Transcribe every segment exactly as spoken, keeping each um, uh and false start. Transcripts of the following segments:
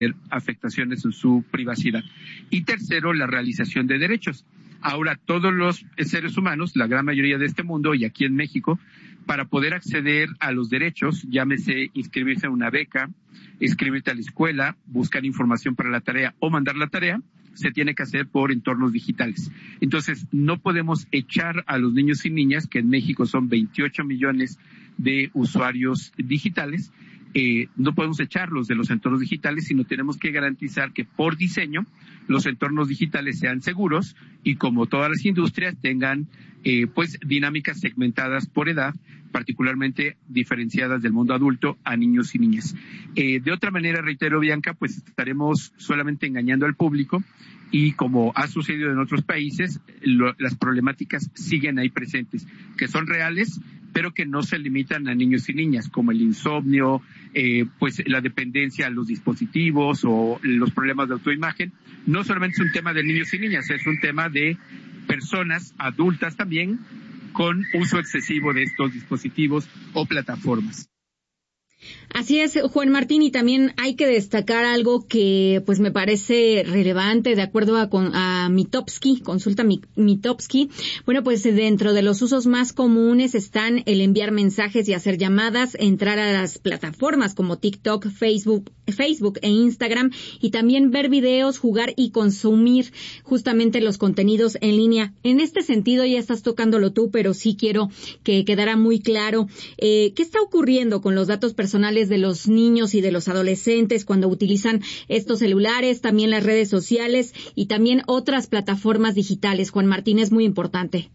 afectaciones en su privacidad. Y tercero, la realización de derechos. Ahora, todos los seres humanos, la gran mayoría de este mundo y aquí en México, para poder acceder a los derechos, llámese inscribirse a una beca, inscribirte a la escuela, buscar información para la tarea o mandar la tarea, se tiene que hacer por entornos digitales. Entonces, no podemos echar a los niños y niñas, que en México son veintiocho millones de usuarios digitales, Eh, no podemos echarlos de los entornos digitales, sino tenemos que garantizar que por diseño los entornos digitales sean seguros y, como todas las industrias, tengan eh, pues dinámicas segmentadas por edad, particularmente diferenciadas del mundo adulto a niños y niñas. Eh, de otra manera, reitero, Bianca, pues estaremos solamente engañando al público y, como ha sucedido en otros países, lo, las problemáticas siguen ahí presentes, que son reales, pero que no se limitan a niños y niñas, como el insomnio, eh, pues la dependencia a los dispositivos o los problemas de autoimagen. No solamente es un tema de niños y niñas, es un tema de personas adultas también con uso excesivo de estos dispositivos o plataformas. Así es, Juan Martín, y también hay que destacar algo que pues me parece relevante de acuerdo a, a Mitofsky, consulta Mitofsky. Bueno, pues dentro de los usos más comunes están el enviar mensajes y hacer llamadas, entrar a las plataformas como TikTok, Facebook, Facebook e Instagram, y también ver videos, jugar y consumir justamente los contenidos en línea. En este sentido, ya estás tocándolo tú, pero sí quiero que quedara muy claro eh, qué está ocurriendo con los datos personales de los niños y de los adolescentes cuando utilizan estos celulares, también las redes sociales y también otras plataformas digitales. Juan Martín, es muy importante.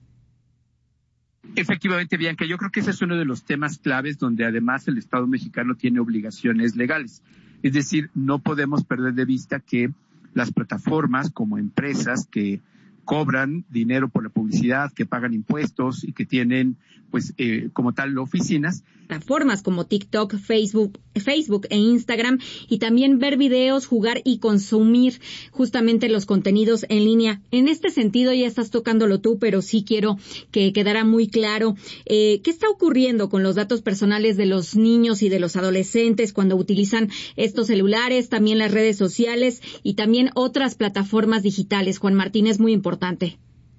Efectivamente, Bianca, yo creo que ese es uno de los temas claves donde además el Estado mexicano tiene obligaciones legales. Es decir, no podemos perder de vista que las plataformas como empresas que cobran dinero por la publicidad, que pagan impuestos y que tienen, pues, eh, como tal, oficinas. Plataformas como TikTok, Facebook, Facebook e Instagram, y también ver videos, jugar y consumir justamente los contenidos en línea. En este sentido, ya estás tocándolo tú, pero sí quiero que quedara muy claro eh, qué está ocurriendo con los datos personales de los niños y de los adolescentes cuando utilizan estos celulares, también las redes sociales y también otras plataformas digitales. Juan Martín, es muy importante.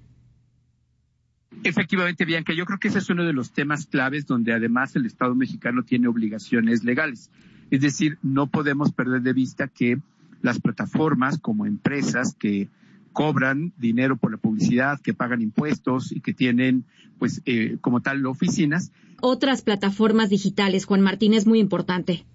Efectivamente, Bianca, yo creo que ese es uno de los temas claves donde además el Estado mexicano tiene obligaciones legales. Es decir, no podemos perder de vista que las plataformas como empresas que cobran dinero por la publicidad, que pagan impuestos y que tienen, pues, eh, como tal, oficinas. Otras plataformas digitales. Juan Martín, es muy importante.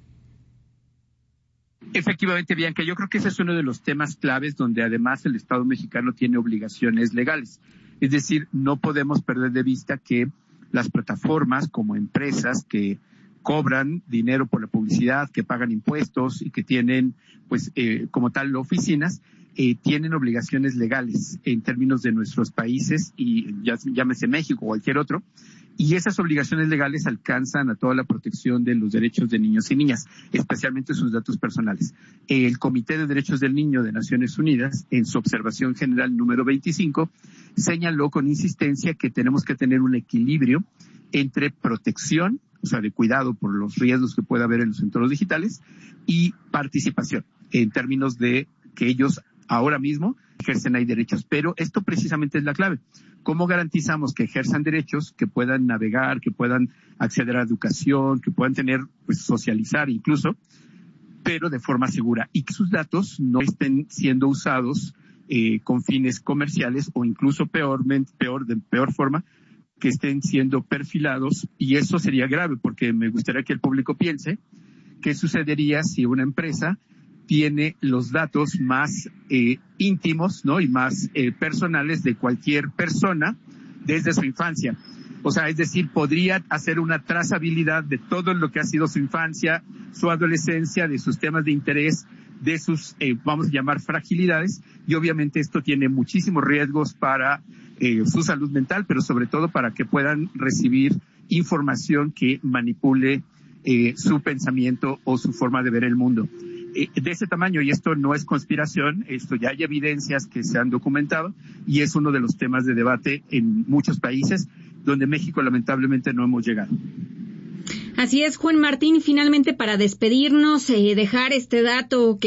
Efectivamente, Bianca, yo creo que ese es uno de los temas claves donde además el Estado mexicano tiene obligaciones legales. Es decir, no podemos perder de vista que las plataformas como empresas que cobran dinero por la publicidad, que pagan impuestos y que tienen, pues, eh, como tal, oficinas, eh, tienen obligaciones legales en términos de nuestros países y ya, llámese México o cualquier otro. Y esas obligaciones legales alcanzan a toda la protección de los derechos de niños y niñas, especialmente sus datos personales. El Comité de Derechos del Niño de Naciones Unidas, en su observación general número veinticinco, señaló con insistencia que tenemos que tener un equilibrio entre protección, o sea, de cuidado por los riesgos que pueda haber en los entornos digitales, y participación, en términos de que ellos ahora mismo ejercen ahí derechos. Pero esto precisamente es la clave. ¿Cómo garantizamos que ejerzan derechos, que puedan navegar, que puedan acceder a educación, que puedan tener, pues, socializar incluso, pero de forma segura, y que sus datos no estén siendo usados eh, con fines comerciales o incluso peor, peor, de peor forma, que estén siendo perfilados? Y eso sería grave, porque me gustaría que el público piense qué sucedería si una empresa tiene los datos más eh, íntimos, ¿no? Y más eh, personales de cualquier persona desde su infancia. O sea, es decir, podría hacer una trazabilidad de todo lo que ha sido su infancia, su adolescencia, de sus temas de interés, de sus, eh, vamos a llamar, fragilidades. Y obviamente esto tiene muchísimos riesgos para eh, su salud mental, pero sobre todo para que puedan recibir información que manipule eh, su pensamiento o su forma de ver el mundo. De ese tamaño, y esto no es conspiración, esto ya hay evidencias que se han documentado y es uno de los temas de debate en muchos países donde México lamentablemente no hemos llegado. Así es, Juan Martín, finalmente para despedirnos, eh, dejar este dato que